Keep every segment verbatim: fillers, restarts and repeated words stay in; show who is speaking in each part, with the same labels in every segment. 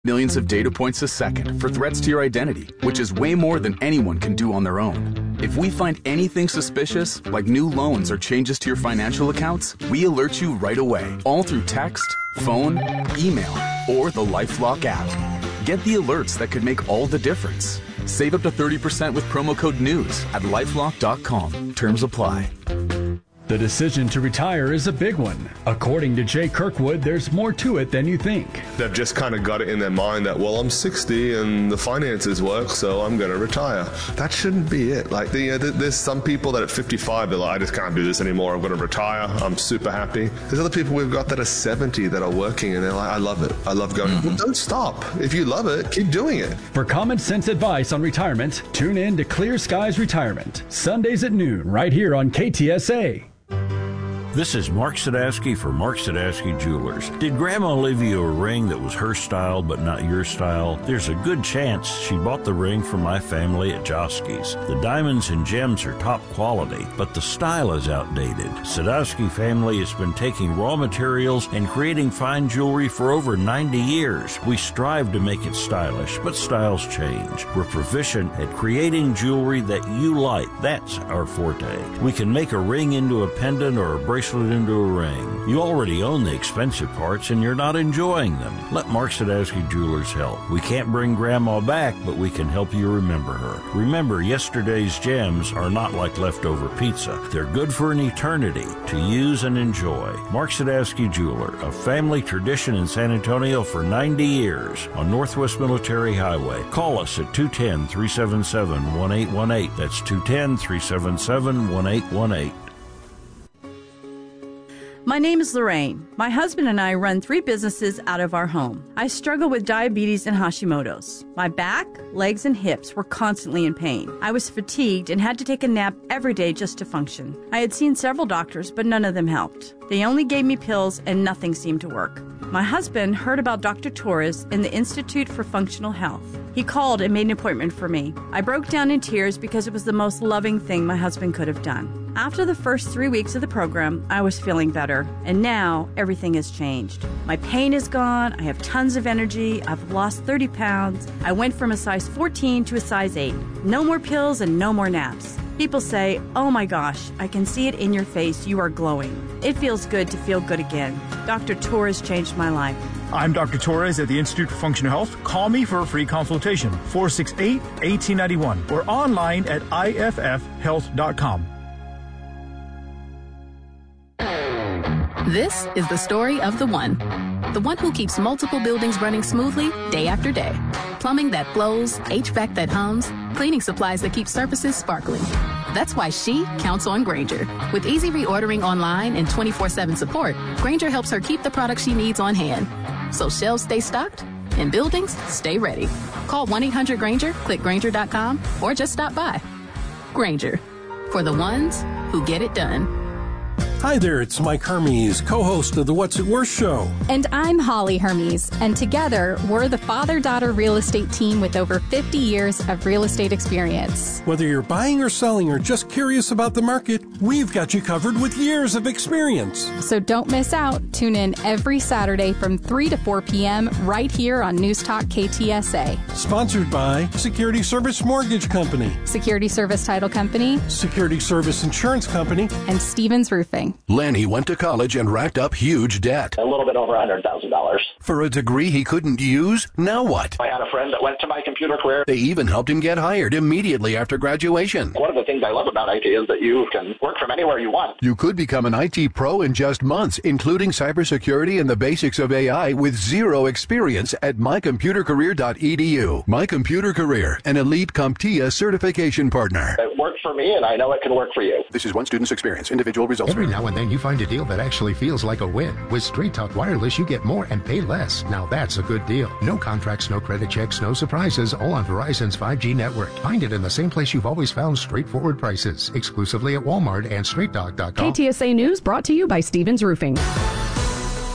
Speaker 1: Millions of data points a second for threats to your identity, which is way more than anyone can do on their own. If we find anything suspicious, like new loans or changes to your financial accounts, we alert you right away, all through text, phone, email, or the LifeLock app. Get the alerts that could make all the difference. Save up to thirty percent with promo code NEWS at lifelock dot com. Terms apply.
Speaker 2: The decision to retire is a big one. According to Jay Kirkwood, there's more to it than you think.
Speaker 3: They've just kind of got it in their mind that, well, I'm sixty and the finances work, so I'm going to retire. That shouldn't be it. Like, the, uh, there's some people that at fifty-five, they're like, I just can't do this anymore. I'm going to retire. I'm super happy. There's other people we've got that are seventy that are working, and they're like, I love it. I love going. Mm-hmm. Well, don't stop. If you love it, keep doing it.
Speaker 2: For common sense advice on retirement, tune in to Clear Skies Retirement, Sundays at noon, right here on K T S A.
Speaker 4: This is Mark Sadowski for Mark Sadowski Jewelers. Did Grandma leave you a ring that was her style but not your style? There's a good chance she bought the ring from my family at Joski's. The diamonds and gems are top quality, but the style is outdated. Sadowski family has been taking raw materials and creating fine jewelry for over ninety years. We strive to make it stylish, but styles change. We're proficient at creating jewelry that you like. That's our forte. We can make a ring into a pendant or a bracelet into a ring. You already own the expensive parts and you're not enjoying them. Let Mark Sadowski Jewelers help. We can't bring Grandma back, but we can help you remember her. Remember, yesterday's gems are not like leftover pizza. They're good for an eternity to use and enjoy. Mark Sadowski Jeweler, a family tradition in San Antonio for ninety years on Northwest Military Highway. Call us at two one zero, three seven seven, one eight one eight. That's two one zero, three seven seven, one eight one eight.
Speaker 5: My name is Lorraine. My husband and I run three businesses out of our home. I struggle with diabetes and Hashimoto's. My back, legs, and hips were constantly in pain. I was fatigued and had to take a nap every day just to function. I had seen several doctors, but none of them helped. They only gave me pills and nothing seemed to work. My husband heard about Doctor Torres in the Institute for Functional Health. He called and made an appointment for me. I broke down in tears because it was the most loving thing my husband could have done. After the first three weeks of the program, I was feeling better, and now everything has changed. My pain is gone, I have tons of energy, I've lost thirty pounds, I went from a size fourteen to a size eight. No more pills and no more naps. People say, oh my gosh, I can see it in your face, you are glowing. It feels good to feel good again. Doctor Torres changed my life.
Speaker 6: I'm Doctor Torres at the Institute for Functional Health. Call me for a free consultation, four six eight, one eight nine one, or online at I F F health dot com.
Speaker 7: This is the story of the one. The one who keeps multiple buildings running smoothly day after day. Plumbing that flows, H V A C that hums, cleaning supplies that keep surfaces sparkling. That's why she counts on Grainger. With easy reordering online and twenty-four seven support, Grainger helps her keep the products she needs on hand. So shelves stay stocked and buildings stay ready. Call one eight hundred Grainger, click Grainger dot com, or just stop by. Grainger, for the ones who get it done.
Speaker 8: Hi there, it's Mike Hermes, co-host of the What's It Worth show.
Speaker 9: And I'm Holly Hermes, and together we're the father-daughter real estate team with over fifty years of real estate experience.
Speaker 8: Whether you're buying or selling or just curious about the market, we've got you covered with years of experience.
Speaker 9: So don't miss out. Tune in every Saturday from three to four p.m. right here on News Talk K T S A.
Speaker 8: Sponsored by Security Service Mortgage Company,
Speaker 9: Security Service Title Company,
Speaker 8: Security Service Insurance Company,
Speaker 9: and Stevens Roofing.
Speaker 10: Lenny went to college and racked up huge debt.
Speaker 11: A little bit over one hundred thousand dollars.
Speaker 10: For a degree he couldn't use? Now what?
Speaker 11: I had a friend that went to My Computer Career.
Speaker 10: They even helped him get hired immediately after graduation.
Speaker 11: One of the things I love about I T is that you can work from anywhere you want.
Speaker 10: You could become an I T pro in just months, including cybersecurity and the basics of A I with zero experience at my computer career dot e d u. My Computer Career, an elite CompTIA certification partner.
Speaker 11: It worked for me, and I know it can work for you.
Speaker 10: This is one student's experience. Individual results.
Speaker 12: Every now and then you find a deal that actually feels like a win. With Straight Talk Wireless, you get more and pay less. Now that's a good deal. No contracts, no credit checks, no surprises, all on Verizon's five G network. Find it in the same place you've always found straightforward prices. Exclusively at Walmart and straight talk dot com.
Speaker 13: K T S A News brought to you by Stevens Roofing.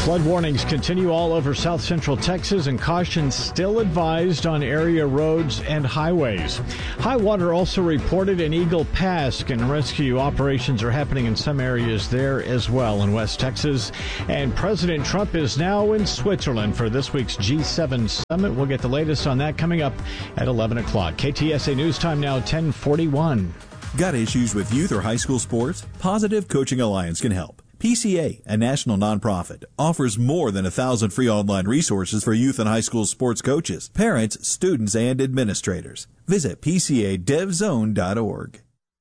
Speaker 13: Flood warnings continue all over south central Texas, and caution still advised on area roads and highways. High water also reported in Eagle Pass, and rescue operations are happening in some areas there as well in West Texas. And President Trump is now in Switzerland for this week's G seven summit. We'll get the latest on that coming up at eleven o'clock. K T S A News Time now ten forty-one.
Speaker 14: Got issues with youth or high school sports? Positive Coaching Alliance can help. P C A, a national nonprofit, offers more than a thousand free online resources for youth and high school sports coaches, parents, students, and administrators. Visit P C A dev zone dot org.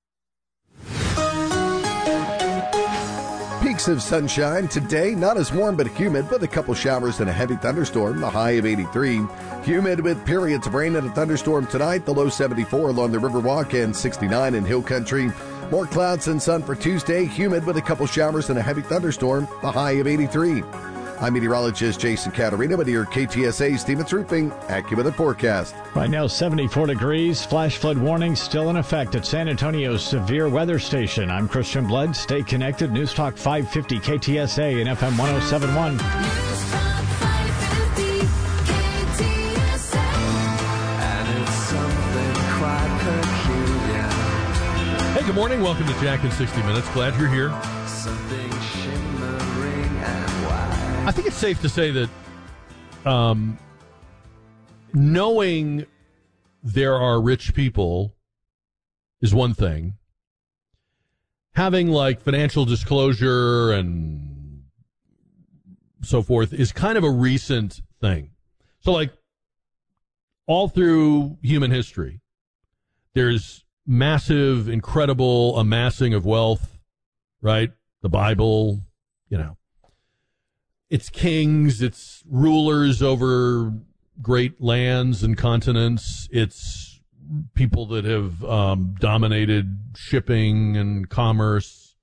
Speaker 15: Peaks of sunshine today, not as warm but humid, with a couple showers and a heavy thunderstorm, the high of eighty-three. Humid with periods of rain and a thunderstorm tonight, the low seventy-four along the Riverwalk and sixty-nine in Hill Country. More clouds and sun for Tuesday, humid with a couple showers and a heavy thunderstorm, the high of eighty-three. I'm meteorologist Jason Caterina with your K T S A Stevens Roofing AccuWeather forecast.
Speaker 13: Right now, seventy-four degrees. Flash flood warning still in effect at San Antonio's severe weather station. I'm Christian Blood. Stay connected. News Talk five fifty K T S A and F M one oh seven point one.
Speaker 16: Hey, good morning. Welcome to Jack in sixty minutes. Glad you're here. I think it's safe to say that um, knowing there are rich people is one thing. Having, like, financial disclosure and so forth is kind of a recent thing. So, like, all through human history, there's massive, incredible amassing of wealth, right? The Bible, you know. It's kings, it's rulers over great lands and continents, it's people that have um, dominated shipping and commerce.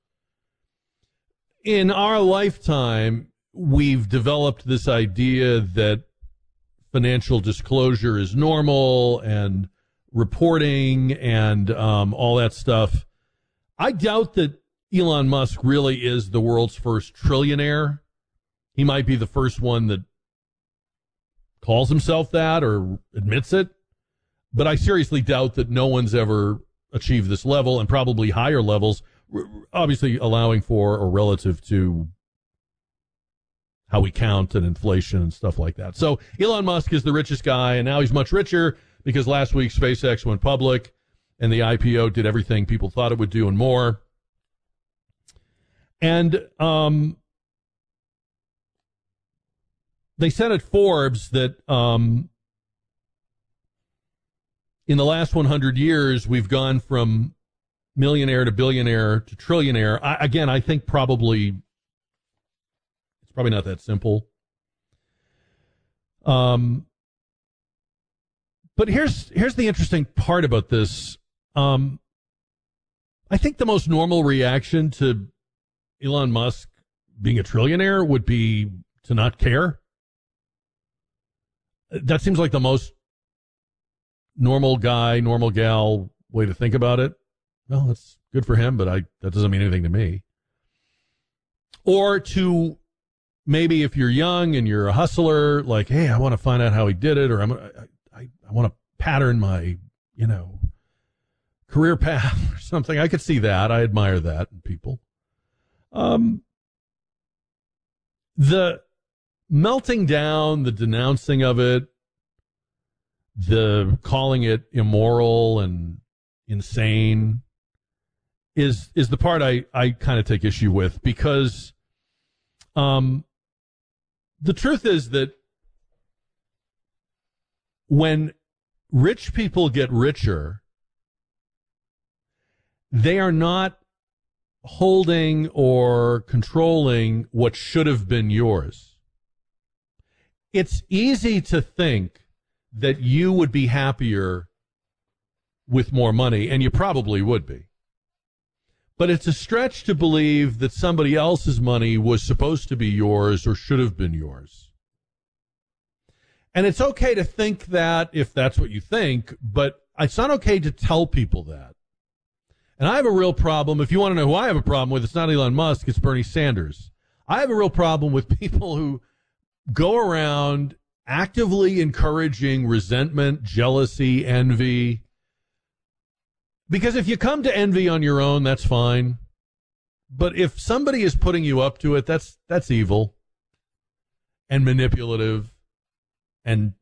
Speaker 16: In our lifetime, we've developed this idea that financial disclosure is normal and reporting and um, all that stuff. I doubt that Elon Musk really is the world's first trillionaire. He might be the first one that calls himself that or admits it. But I seriously doubt that no one's ever achieved this level, and probably higher levels, obviously allowing for or relative to how we count and inflation and stuff like that. So Elon Musk is the richest guy, and now he's much richer because last week SpaceX went public and the I P O did everything people thought it would do and more. And um, they said at Forbes that um, in the last one hundred years, we've gone from millionaire to billionaire to trillionaire. I, again, I think probably it's probably not that simple. Um, but here's here's the interesting part about this. Um, I think the most normal reaction to Elon Musk being a trillionaire would be to not care. That seems like the most normal guy, normal gal way to think about it. Well, that's good for him, but I that doesn't mean anything to me. Or to maybe if you're young and you're a hustler, like, hey, I want to find out how he did it, or I'm, I, I, I want to pattern my, you know, career path or something. I could see that. I admire that in people. Um, the melting down, the denouncing of it, the calling it immoral and insane is is the part I, I kind of take issue with, because um, the truth is that when rich people get richer, they are not holding or controlling what should have been yours. It's easy to think that you would be happier with more money, and you probably would be. But it's a stretch to believe that somebody else's money was supposed to be yours or should have been yours. And it's okay to think that if that's what you think, but it's not okay to tell people that. And I have a real problem. If you want to know who I have a problem with, it's not Elon Musk, it's Bernie Sanders. I have a real problem with people who go around actively encouraging resentment, jealousy, envy. Because if you come to envy on your own, that's fine. But if somebody is putting you up to it, that's that's evil and manipulative and